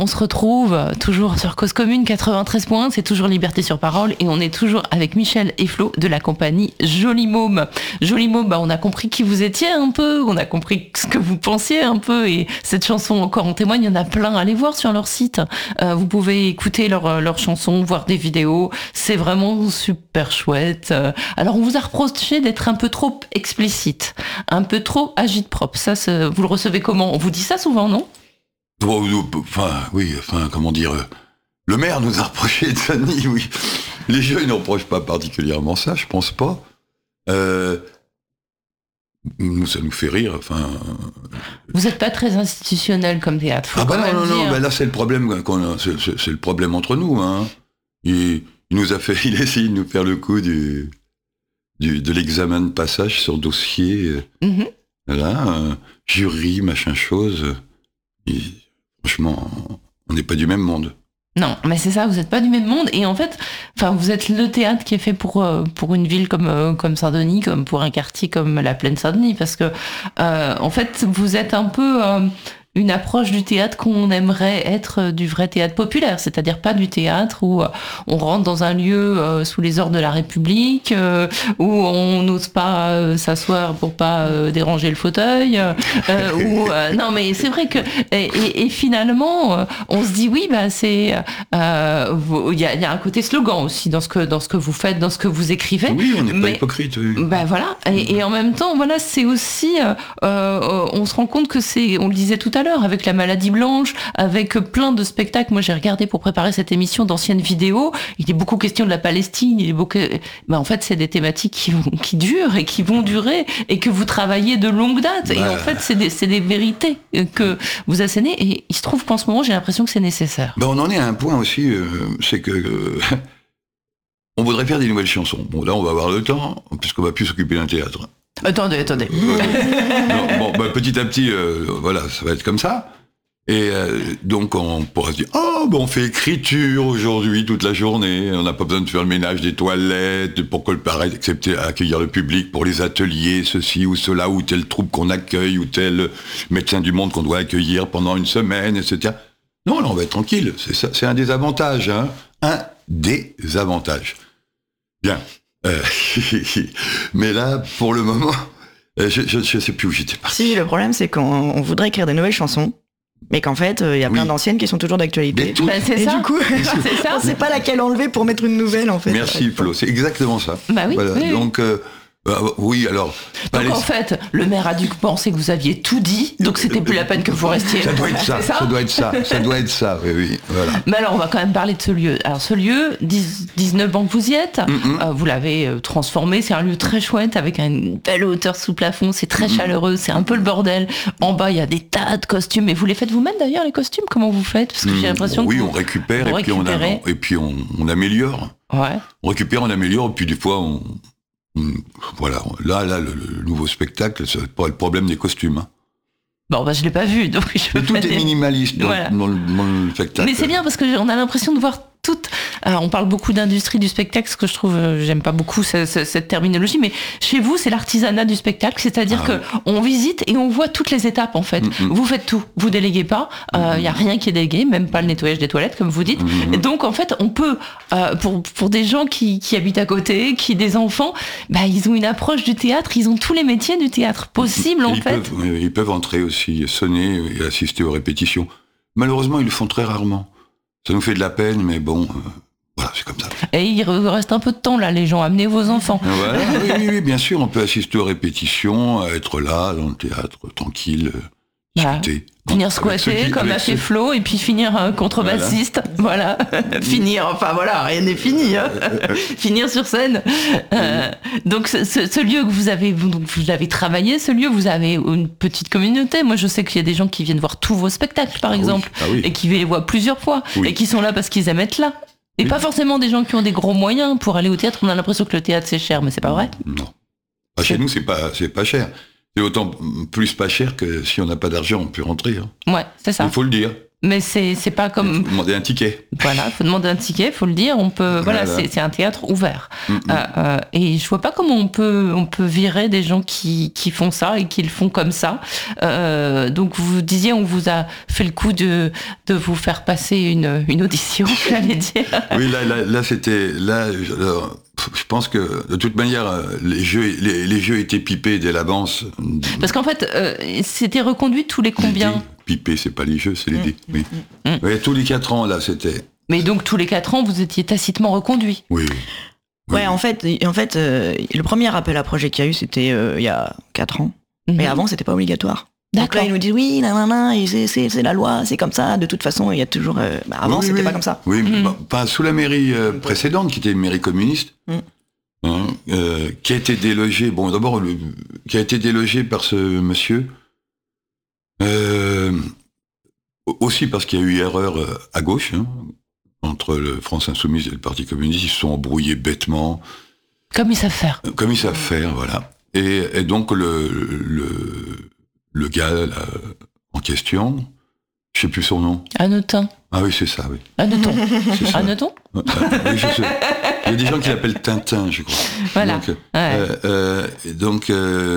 se retrouve toujours sur Cause Commune 93 points, c'est toujours Liberté sur Parole et on est toujours avec Michel et Flo de la compagnie Joli Môme. Joli Môme, on a compris qui vous étiez un peu, on a compris ce que vous pensiez un peu et cette chanson encore en témoigne, il y en a plein. Allez voir sur leur site, vous pouvez écouter leurs chansons, voir des vidéos, c'est vraiment super chouette. Alors on vous a reproché d'être un peu trop explicite, un peu trop agite-propre, ça vous le recevez comment? On vous dit ça souvent, non? Comment dire, le maire nous a reproché de Fanny, oui. Les jeunes ne reprochent pas particulièrement ça, je pense pas. Nous, ça nous fait rire, Vous n'êtes pas très institutionnel comme théâtre, faut non, là c'est le problème, c'est le problème entre nous, hein. Il a essayé de nous faire le coup de l'examen de passage sur dossier, jury, machin chose. Et, franchement, on n'est pas du même monde. Non, mais c'est ça, vous n'êtes pas du même monde. Et en fait, vous êtes le théâtre qui est fait pour une ville comme Saint-Denis, comme pour un quartier comme la Plaine Saint-Denis. Parce que, en fait, vous êtes un peu une approche du théâtre qu'on aimerait être du vrai théâtre populaire. C'est-à-dire pas du théâtre où on rentre dans un lieu sous les ordres de la République, où on n'ose pas s'asseoir pour pas déranger le fauteuil. Non, mais c'est vrai que... Et finalement, on se dit, oui, c'est... Il y a un côté slogan aussi dans ce que vous faites, dans ce que vous écrivez. Oui, on n'est pas hypocrite. Oui. Voilà. Et en même temps, voilà, c'est aussi... on se rend compte que c'est... On le disait tout à l'heure, avec la maladie blanche, avec plein de spectacles. Moi, j'ai regardé pour préparer cette émission d'anciennes vidéos. Il est beaucoup question de la Palestine. En fait, c'est des thématiques qui durent et qui vont durer et que vous travaillez de longue date. Et en fait, c'est des vérités que vous assénez. Et il se trouve qu'en ce moment, j'ai l'impression que c'est nécessaire. On en est à un point aussi, c'est que on voudrait faire des nouvelles chansons. Bon, là, on va avoir le temps, puisqu'on va plus s'occuper d'un théâtre. Attendez. Petit à petit, ça va être comme ça. Et donc, on pourra se dire, on fait écriture aujourd'hui toute la journée. On n'a pas besoin de faire le ménage des toilettes pour que le parrain accepte accueillir le public pour les ateliers, ceci ou cela, ou telle troupe qu'on accueille, ou tel médecin du monde qu'on doit accueillir pendant une semaine, etc. Non, là, on va être tranquille. C'est ça, c'est un des avantages, hein. Un des avantages. Bien. Mais là, pour le moment, je sais plus où j'étais parti. Si, le problème, c'est qu'on voudrait écrire des nouvelles chansons, mais qu'en fait, il y a plein d'anciennes qui sont toujours d'actualité. C'est ça. Du coup, c'est ça. On sait pas laquelle enlever pour mettre une nouvelle, en fait. Merci, Flo. C'est exactement ça. Bah oui. Voilà. Oui. Donc, oui, alors... Donc, en fait, le maire a dû penser que vous aviez tout dit, donc c'était plus la peine que vous restiez. Ça doit être ça. Ça doit être ça, oui, voilà. Mais alors, on va quand même parler de ce lieu. Alors, ce lieu, 19 ans que vous y êtes, vous l'avez transformé, c'est un lieu très chouette, avec une belle hauteur sous plafond, c'est très chaleureux, c'est un peu le bordel. En bas, il y a des tas de costumes, et vous les faites vous-même d'ailleurs, les costumes? Comment vous faites? Parce que j'ai l'impression que on récupère, et puis on améliore. Ouais. On récupère, on améliore, et puis des fois, voilà, là, le nouveau spectacle, c'est pas le problème des costumes. Hein. Bon, je l'ai pas vu, donc tout est minimaliste dans le spectacle. Mais c'est bien parce qu'on a l'impression de voir toute... Alors, on parle beaucoup d'industrie du spectacle, ce que je trouve, j'aime pas beaucoup cette terminologie, mais chez vous, c'est l'artisanat du spectacle, c'est-à-dire que on visite et on voit toutes les étapes, en fait. Vous faites tout, vous déléguez pas, y a rien qui est délégué, même pas le nettoyage des toilettes, comme vous dites. Et donc, en fait, on peut, pour des gens qui habitent à côté, des enfants, ils ont une approche du théâtre, ils ont tous les métiers du théâtre possibles, en fait. Ils peuvent entrer aussi, sonner et assister aux répétitions. Malheureusement, ils le font très rarement. Ça nous fait de la peine, mais bon, voilà, c'est comme ça. Et il reste un peu de temps, là, les gens. Amenez vos enfants. Voilà, oui, bien sûr, on peut assister aux répétitions, être là, dans le théâtre, tranquille, discuter. Finir squatter, comme a fait Flo, et puis finir contrebassiste. Voilà. Finir, rien n'est fini. Hein. Finir sur scène. Donc, ce lieu que vous l'avez travaillé, ce lieu, vous avez une petite communauté. Moi, je sais qu'il y a des gens qui viennent voir tous vos spectacles, par exemple, et qui les voient plusieurs fois, et qui sont là parce qu'ils aiment être là. Et pas forcément des gens qui ont des gros moyens pour aller au théâtre. On a l'impression que le théâtre, c'est cher, mais c'est pas vrai. Non. Chez nous, c'est pas cher. C'est autant plus pas cher que si on n'a pas d'argent, on peut rentrer. Hein. Ouais, c'est ça. Il faut le dire. Mais c'est pas comme... Il faut demander un ticket. Voilà, il faut demander un ticket, il faut le dire. On peut, voilà. C'est un théâtre ouvert. Et je vois pas comment on peut virer des gens qui font ça et qui le font comme ça. Donc vous disiez, on vous a fait le coup de vous faire passer une audition, j'allais dire. Oui, là c'était je pense que de toute manière les jeux étaient pipés dès l'avance. Parce qu'en fait, c'était reconduit tous les combien? Pipés, c'est pas les jeux, c'est les dés. Oui. Oui, tous les 4 ans là, c'était. Mais donc tous les 4 ans, vous étiez tacitement reconduit. Oui. Ouais, en fait, le premier appel à projet qu'il y a eu, c'était il y a 4 ans. Mais avant, c'était pas obligatoire. Donc là, ils nous disent oui, et c'est la loi, c'est comme ça. De toute façon, il y a toujours. Avant, c'était pas comme ça. Oui, pas sous la mairie précédente, qui était une mairie communiste, qui a été délogée. Bon, d'abord, qui a été délogée par ce monsieur. Aussi parce qu'il y a eu erreur à gauche, entre le France Insoumise et le Parti communiste, ils se sont embrouillés bêtement. Comme ils savent faire. Comme ils savent faire, voilà. Et donc le gars là, en question, je sais plus son nom. Anneton. Ah oui, c'est ça, oui. Anneton. Anneton ? Oui, je sais. Il y a des gens qui l'appellent Tintin, je crois. Voilà. Donc,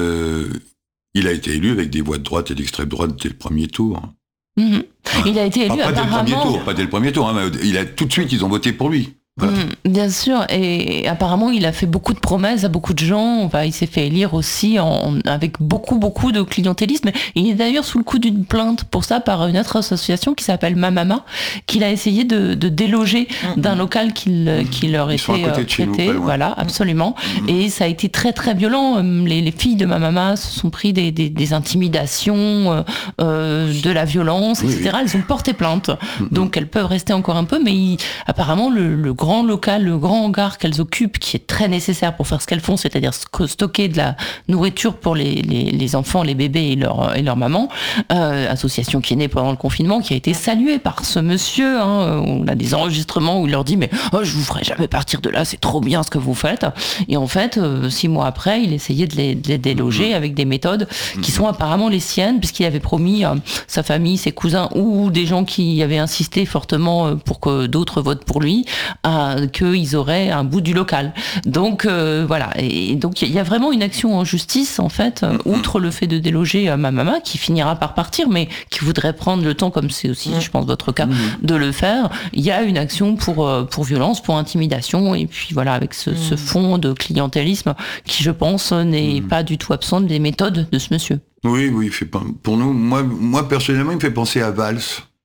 il a été élu avec des voix de droite et d'extrême droite dès le premier tour. Il a été élu apparemment... Pas dès le premier tour, mais tout de suite, ils ont voté pour lui. Voilà. Bien sûr, et apparemment il a fait beaucoup de promesses à beaucoup de gens. Enfin, il s'est fait élire aussi avec beaucoup de clientélisme. Il est d'ailleurs sous le coup d'une plainte pour ça par une autre association qui s'appelle Mamama, qu'il a essayé de déloger d'un local qui leur était prêté. Voilà, absolument. Et ça a été très très violent. Les filles de Mamama se sont pris des intimidations, de la violence, etc. Elles ont porté plainte, donc elles peuvent rester encore un peu, mais apparemment le grand local, le grand hangar qu'elles occupent, qui est très nécessaire pour faire ce qu'elles font, c'est-à-dire stocker de la nourriture pour les enfants, les bébés et leur maman, association qui est née pendant le confinement, qui a été saluée par ce monsieur. On a des enregistrements où il leur dit mais je vous ferai jamais partir de là, c'est trop bien ce que vous faites. Et en fait, 6 mois après, il essayait de les déloger avec des méthodes qui sont apparemment les siennes, puisqu'il avait promis à sa famille, ses cousins ou des gens qui avaient insisté fortement pour que d'autres votent pour lui, qu'ils auraient un bout du local. Donc voilà, et donc il y a vraiment une action en justice en fait, outre le fait de déloger Mamama, qui finira par partir, mais qui voudrait prendre le temps, comme c'est aussi je pense votre cas, de le faire. Il y a une action pour violence, pour intimidation, et puis voilà, avec ce fond de clientélisme qui, je pense, n'est pas du tout absent des méthodes de ce monsieur. Oui, il fait pas, pour nous, moi personnellement, il me fait penser à Valls.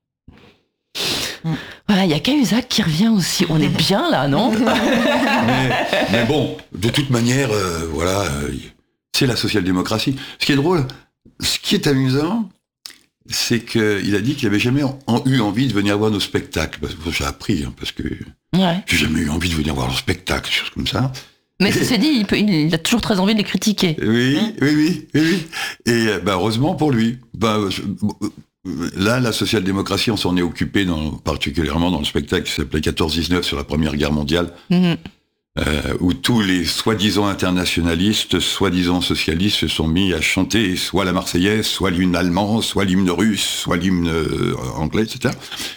Voilà, il y a Cahuzac qui revient aussi. On est bien là, non? mais bon, de toute manière, c'est la social-démocratie. Ce qui est drôle, ce qui est amusant, c'est qu'il a dit qu'il n'avait jamais eu envie de venir voir nos spectacles. J'ai appris, parce que j'ai jamais eu envie de venir voir un spectacle, des choses comme ça. Mais ceci dit, il a toujours très envie de les critiquer. Oui. Et heureusement pour lui. Là, la social-démocratie, on s'en est occupé particulièrement dans le spectacle qui s'appelait 14-19 sur la Première Guerre mondiale, où tous les soi-disant internationalistes, soi-disant socialistes se sont mis à chanter soit la Marseillaise, soit l'hymne allemand, soit l'hymne russe, soit l'hymne anglais, etc.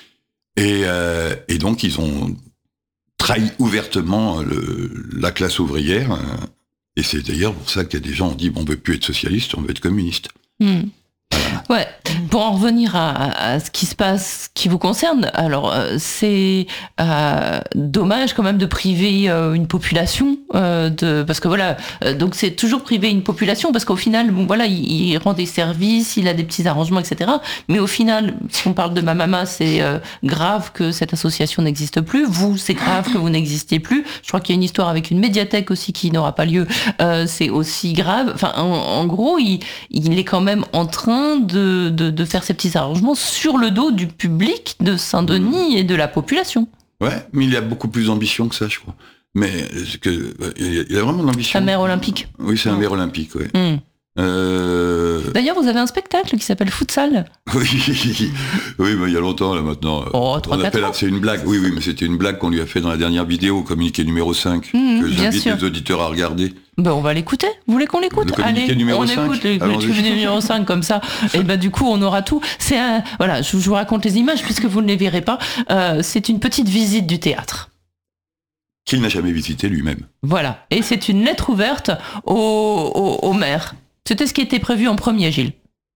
Et donc, ils ont trahi ouvertement la classe ouvrière. Et c'est d'ailleurs pour ça qu'il y a des gens qui ont dit on ne veut plus être socialiste, on veut être communiste. Ouais, pour en revenir à ce qui se passe, qui vous concerne, alors c'est dommage quand même de priver une population parce que voilà, donc c'est toujours priver une population parce qu'au final, il rend des services, il a des petits arrangements, etc. Mais au final, si on parle de Mamama, c'est grave que cette association n'existe plus. Vous, c'est grave que vous n'existiez plus. Je crois qu'il y a une histoire avec une médiathèque aussi qui n'aura pas lieu. C'est aussi grave. Enfin, en gros, il est quand même en train de faire ces petits arrangements sur le dos du public de Saint-Denis et de la population. Ouais, mais il a beaucoup plus d'ambition que ça, je crois. Mais il a vraiment de l'ambition. C'est un maire olympique. Oui, c'est un maire olympique, oui. D'ailleurs, vous avez un spectacle qui s'appelle Futsal. Oui, mais il y a longtemps, là, maintenant. 3-4 ans. C'est une blague, oui, mais c'était une blague qu'on lui a fait dans la dernière vidéo, communiqué numéro 5, que j'invite les auditeurs à regarder. On va l'écouter. Vous voulez qu'on l'écoute? Allez, numéro on 5. Écoute le communiqué numéro 5, comme ça. Et du coup, on aura tout. Voilà, je vous raconte les images, puisque vous ne les verrez pas. C'est une petite visite du théâtre. qu'il n'a jamais visité lui-même. Voilà. Et c'est une lettre ouverte au maire. C'était ce qui était prévu en premier, Gilles.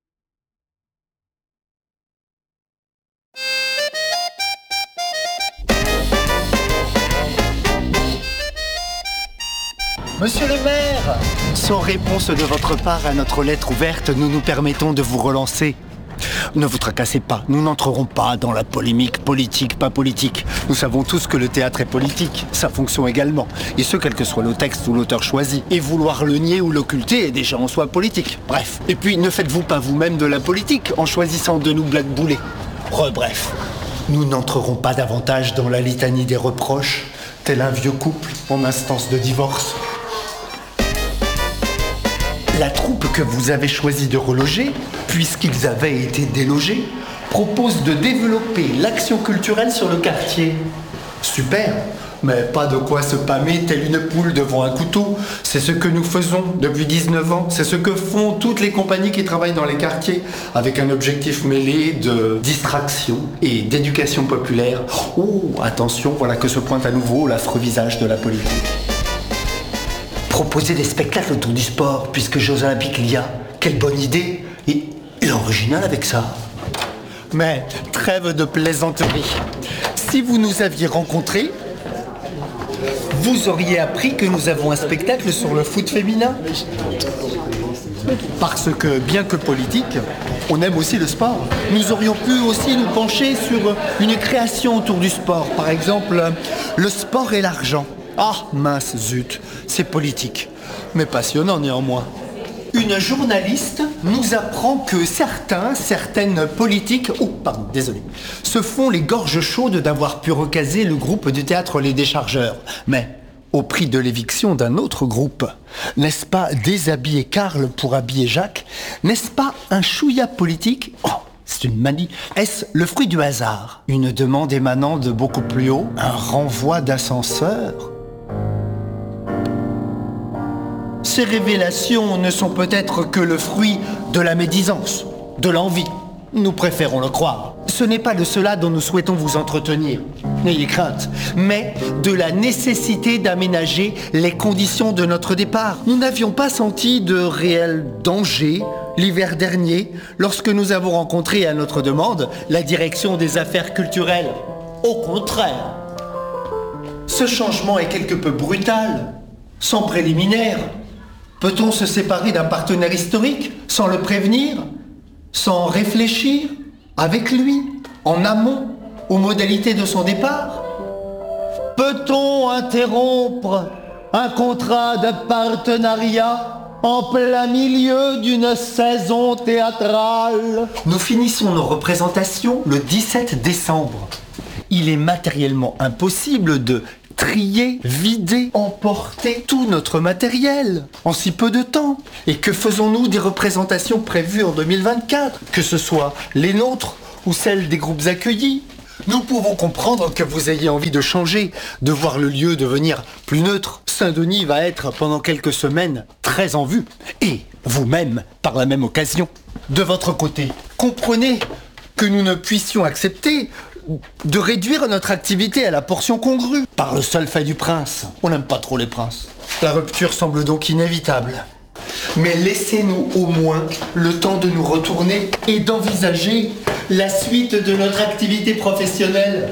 Monsieur le maire, sans réponse de votre part à notre lettre ouverte, nous nous permettons de vous relancer. Ne vous tracassez pas, nous n'entrerons pas dans la polémique politique, pas politique. Nous savons tous que le théâtre est politique, sa fonction également, et ce quel que soit le texte ou l'auteur choisi. Et vouloir le nier ou l'occulter est déjà en soi politique. Bref. Et puis, ne faites-vous pas vous-même de la politique en choisissant de nous blackbouler. Bref. Nous n'entrerons pas davantage dans la litanie des reproches, tel un vieux couple en instance de divorce. La troupe que vous avez choisi de reloger, puisqu'ils avaient été délogés, propose de développer l'action culturelle sur le quartier. Super, mais pas de quoi se pâmer telle une poule devant un couteau. C'est ce que nous faisons depuis 19 ans. C'est ce que font toutes les compagnies qui travaillent dans les quartiers, avec un objectif mêlé de distraction et d'éducation populaire. Oh, attention, voilà que se pointe à nouveau l'affreux visage de la politique. Proposer des spectacles autour du sport, puisque Jeux Olympiques il y a. Quelle bonne idée. Et original avec ça. Mais trêve de plaisanterie. Si vous nous aviez rencontrés, vous auriez appris que nous avons un spectacle sur le foot féminin. Parce que, bien que politique, on aime aussi le sport. Nous aurions pu aussi nous pencher sur une création autour du sport. Par exemple, le sport et l'argent. Ah, mince zut, c'est politique, mais passionnant néanmoins. Une journaliste nous apprend que certaines politiques, se font les gorges chaudes d'avoir pu recaser le groupe du théâtre Les Déchargeurs. Mais au prix de l'éviction d'un autre groupe. N'est-ce pas déshabiller Karl pour habiller Jacques? N'est-ce pas un chouïa politique? Oh, c'est une manie. Est-ce le fruit du hasard? Une demande émanant de beaucoup plus haut? Un renvoi d'ascenseur? Ces révélations ne sont peut-être que le fruit de la médisance, de l'envie. Nous préférons le croire. Ce n'est pas de cela dont nous souhaitons vous entretenir. N'ayez crainte. Mais de la nécessité d'aménager les conditions de notre départ. Nous n'avions pas senti de réel danger l'hiver dernier lorsque nous avons rencontré à notre demande la direction des affaires culturelles. Au contraire. Ce changement est quelque peu brutal, sans préliminaire. Peut-on se séparer d'un partenaire historique sans le prévenir, sans réfléchir avec lui, en amont, aux modalités de son départ? Peut-on interrompre un contrat de partenariat en plein milieu d'une saison théâtrale? Nous finissons nos représentations le 17 décembre. Il est matériellement impossible de trier, vider, emporter tout notre matériel en si peu de temps. Et que faisons-nous des représentations prévues en 2024, que ce soit les nôtres ou celles des groupes accueillis? Nous pouvons comprendre que vous ayez envie de changer, de voir le lieu devenir plus neutre. Saint-Denis va être pendant quelques semaines très en vue. Et vous-même, par la même occasion. De votre côté, comprenez que nous ne puissions accepter de réduire notre activité à la portion congrue, par le seul fait du prince. On n'aime pas trop les princes. La rupture semble donc inévitable. Mais laissez-nous au moins le temps de nous retourner et d'envisager la suite de notre activité professionnelle.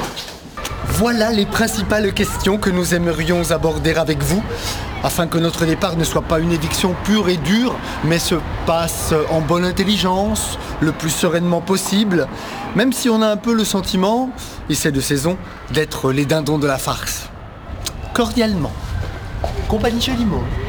Voilà les principales questions que nous aimerions aborder avec vous, afin que notre départ ne soit pas une éviction pure et dure, mais se passe en bonne intelligence, le plus sereinement possible, même si on a un peu le sentiment, et c'est de saison, d'être les dindons de la farce. Cordialement, Compagnie Chalimaux.